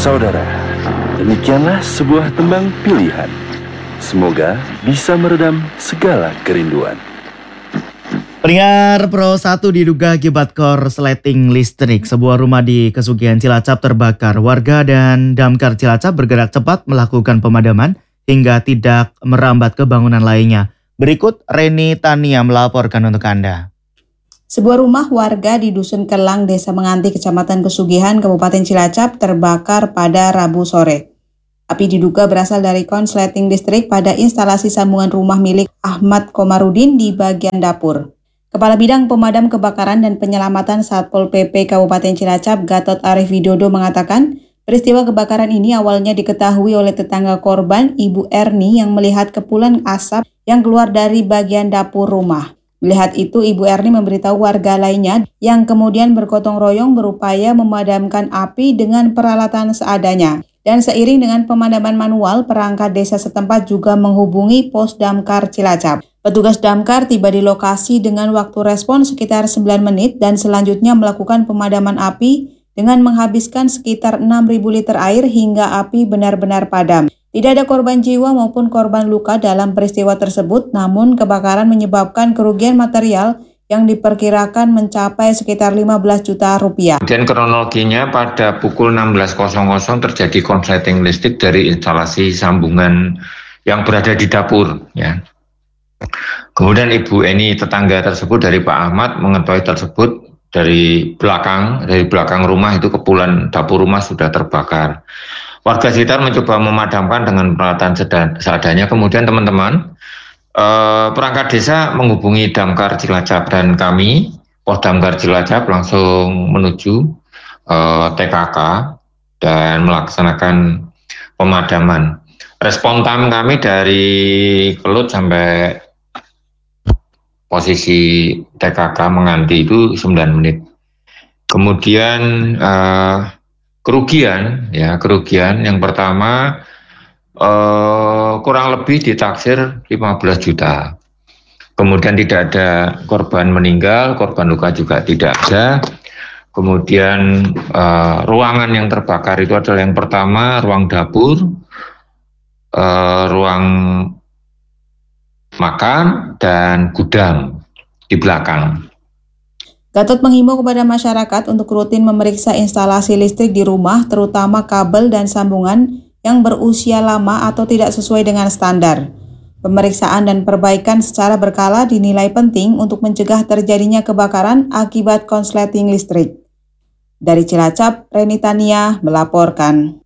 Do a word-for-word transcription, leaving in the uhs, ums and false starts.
Saudara, demikianlah sebuah tembang pilihan. Semoga bisa meredam segala kerinduan. Pendengar Pro satu diduga akibat korsleting listrik. Sebuah rumah di Kesugihan Cilacap terbakar. Warga dan damkar Cilacap bergerak cepat melakukan pemadaman hingga tidak merambat ke bangunan lainnya. Berikut Reni Tania melaporkan untuk Anda. Sebuah rumah warga di Dusun Kelang, Desa Menganti, Kecamatan Kesugihan, Kabupaten Cilacap terbakar pada Rabu sore. Api diduga berasal dari konsleting listrik pada instalasi sambungan rumah milik Ahmad Komarudin di bagian dapur. Kepala Bidang Pemadam Kebakaran dan Penyelamatan Satpol P P Kabupaten Cilacap, Gatot Arif Widodo mengatakan, peristiwa kebakaran ini awalnya diketahui oleh tetangga korban, Ibu Erni, yang melihat kepulan asap yang keluar dari bagian dapur rumah. Melihat itu, Ibu Erni memberitahu warga lainnya yang kemudian bergotong royong berupaya memadamkan api dengan peralatan seadanya. Dan seiring dengan pemadaman manual, perangkat desa setempat juga menghubungi pos damkar Cilacap. Petugas damkar tiba di lokasi dengan waktu respon sekitar sembilan menit dan selanjutnya melakukan pemadaman api dengan menghabiskan sekitar enam ribu liter air hingga api benar-benar padam. Tidak ada korban jiwa maupun korban luka dalam peristiwa tersebut, namun kebakaran menyebabkan kerugian material yang diperkirakan mencapai sekitar lima belas juta rupiah. Dan kronologinya pada pukul enam belas terjadi konsleting listrik dari instalasi sambungan yang berada di dapur. Ya. Kemudian Ibu Eni, tetangga tersebut dari Pak Ahmad, mengetahui tersebut dari belakang, dari belakang rumah itu kepulan dapur rumah sudah terbakar. Warga sekitar mencoba memadamkan dengan peralatan seadanya. Kemudian teman-teman, eh, perangkat desa menghubungi damkar Cilacap dan kami, pos damkar Cilacap langsung menuju eh, T K K dan melaksanakan pemadaman. Respon time kami dari Kelut sampai posisi T K K Menganti itu sembilan menit. Kemudian eh, kerugian, ya kerugian yang pertama eh, kurang lebih ditaksir lima belas juta. Kemudian tidak ada korban meninggal, korban luka juga tidak ada. Kemudian eh, ruangan yang terbakar itu adalah yang pertama ruang dapur, eh, ruang makan, dan gudang di belakang. Gatot menghimbau kepada masyarakat untuk rutin memeriksa instalasi listrik di rumah, terutama kabel dan sambungan yang berusia lama atau tidak sesuai dengan standar. Pemeriksaan dan perbaikan secara berkala dinilai penting untuk mencegah terjadinya kebakaran akibat konsleting listrik. Dari Cilacap, Reni Tania melaporkan.